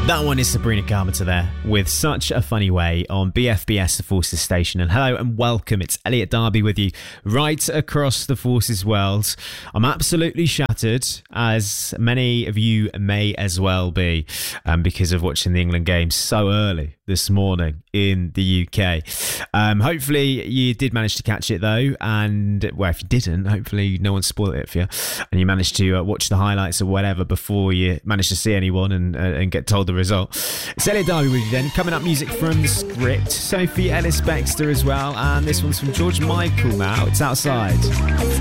That one is Sabrina Carpenter there with Such a Funny Way on BFBS, the Forces Station. And hello and welcome. It's Elliot Darby with you right across the Forces world. I'm absolutely shattered, as many of you may as well be, because of watching the England game so early this morning in the UK. Hopefully you did manage to catch it though, and well, if you didn't, hopefully no one spoiled it for you and you managed to watch the highlights or whatever before you managed to see anyone and get told the result. It's Elliot Darby with you then. Coming up, music from The Script, Sophie Ellis-Bextor as well, and this one's from George Michael now. It's Outside.